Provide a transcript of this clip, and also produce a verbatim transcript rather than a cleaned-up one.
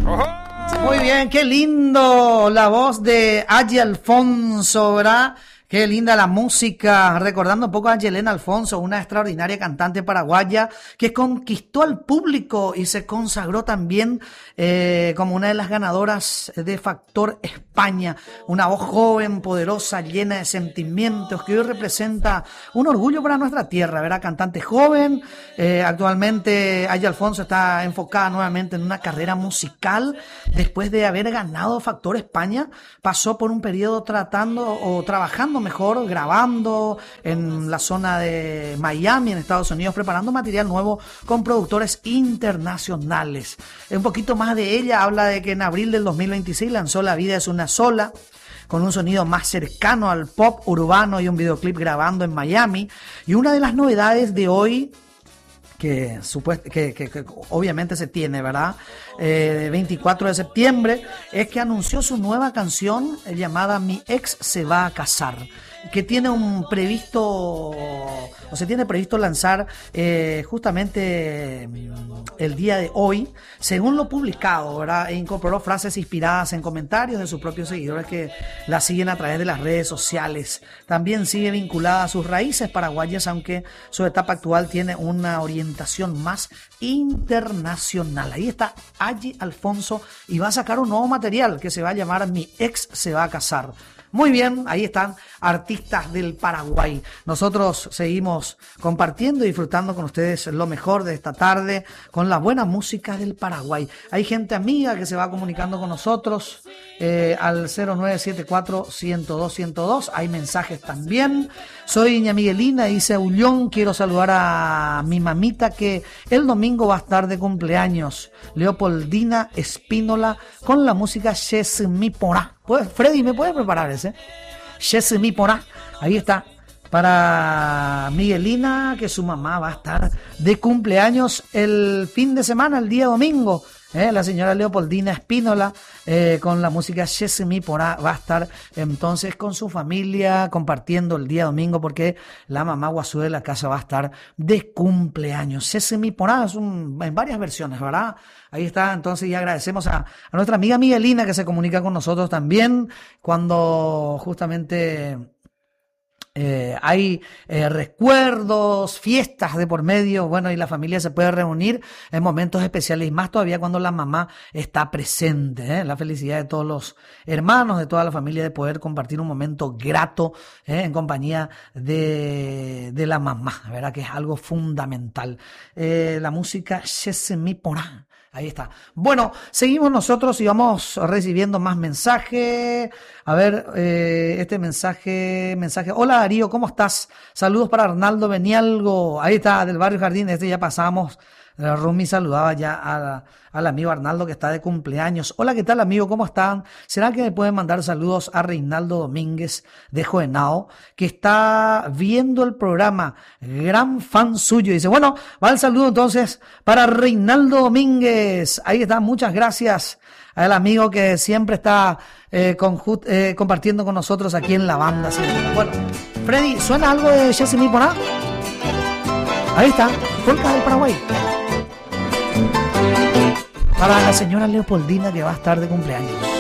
Muy bien, qué lindo la voz de Aggi Alfonso, ¿verdad? Qué linda la música, recordando un poco a Yelena Alfonso, una extraordinaria cantante paraguaya que conquistó al público y se consagró también eh, como una de las ganadoras de Factor España, una voz joven, poderosa, llena de sentimientos, que hoy representa un orgullo para nuestra tierra, ¿verdad? Cantante joven, eh, actualmente Aggi Alfonso está enfocada nuevamente en una carrera musical, después de haber ganado Factor España, pasó por un periodo tratando o trabajando mejor, grabando en la zona de Miami, en Estados Unidos, preparando material nuevo con productores internacionales. Un poquito más de ella, habla de que en abril del dos mil veintiséis lanzó La vida es una sola, con un sonido más cercano al pop urbano y un videoclip grabando en Miami. Y una de las novedades de hoy, que, supuest- que, que, que obviamente se tiene, ¿verdad? Eh, veinticuatro de septiembre, es que anunció su nueva canción eh, llamada Mi ex se va a casar, que tiene un previsto, o se tiene previsto lanzar eh, justamente mm, el día de hoy, según lo publicado, ¿verdad? E incorporó frases inspiradas en comentarios de sus propios seguidores que la siguen a través de las redes sociales. También sigue vinculada a sus raíces paraguayas, aunque su etapa actual tiene una orientación más internacional. Ahí está Aggi Alfonso y va a sacar un nuevo material que se va a llamar Mi ex se va a casar. Muy bien, ahí están artistas del Paraguay. Nosotros seguimos compartiendo y disfrutando con ustedes lo mejor de esta tarde con la buena música del Paraguay. Hay gente amiga que se va comunicando con nosotros eh, al cero nueve siete cuatro, ciento dos, ciento dos. Hay mensajes también. Soy Ña Miguelina, dice Ullón, quiero saludar a mi mamita que el domingo va a estar de cumpleaños. Leopoldina Espínola con la música Chesmi Porá. Freddy, ¿me puede preparar ese? Chesmi Porá, ahí está. Para Miguelina, que su mamá va a estar de cumpleaños el fin de semana, el día domingo. Eh, la señora Leopoldina Espínola eh, con la música Chesmi Porá va a estar entonces con su familia compartiendo el día domingo, porque la mamá Guazú de la casa va a estar de cumpleaños. Chesmi Porá es un, en varias versiones, ¿verdad? Ahí está, entonces, y agradecemos a, a nuestra amiga Miguelina que se comunica con nosotros también cuando justamente Eh, hay eh, recuerdos, fiestas de por medio, bueno, y la familia se puede reunir en momentos especiales, y más todavía cuando la mamá está presente, ¿eh? La felicidad de todos los hermanos, de toda la familia, de poder compartir un momento grato ¿eh? en compañía de, de la mamá, ¿verdad? Que es algo fundamental. Eh, la música Chesmi Porá. Ahí está. Bueno, seguimos nosotros y vamos recibiendo más mensajes. A ver, eh, este mensaje, mensaje. Hola Darío, ¿cómo estás? Saludos para Arnaldo Benialgo. Ahí está, del barrio Jardín. Este ya pasamos. La Rumi saludaba ya a, al amigo Arnaldo que está de cumpleaños. Hola, ¿qué tal amigo? ¿Cómo están? ¿Será que me pueden mandar saludos a Reinaldo Domínguez de Joenao, que está viendo el programa? Gran fan suyo. Dice, bueno, va el saludo entonces para Reinaldo Domínguez. Ahí está, muchas gracias al amigo que siempre está eh, con, eh, compartiendo con nosotros aquí en la banda. ¿Sí? Bueno, Freddy, ¿suena algo de Chesmi Porá? Ahí está, Polka del Paraguay. Para la señora Leopoldina que va a estar de cumpleaños.